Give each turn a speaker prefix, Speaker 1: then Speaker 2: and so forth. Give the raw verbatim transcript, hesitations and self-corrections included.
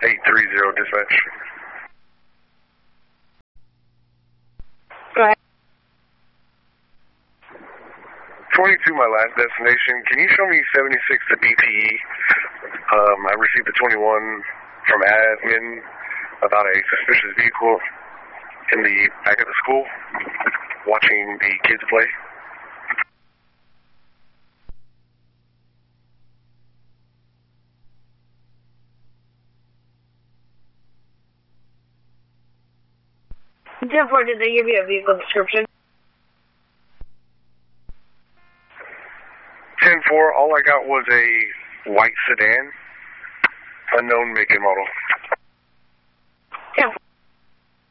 Speaker 1: eight three zero dispatch.
Speaker 2: Go ahead.
Speaker 1: twenty-two, my last destination. Can you show me seventy-six to B T E? Um, I received a twenty-one from admin about a suspicious vehicle in the back of the school watching the kids play.
Speaker 2: ten four, did they give you a vehicle description?
Speaker 1: ten four, all I got was a white sedan, unknown make and model.
Speaker 2: ten four.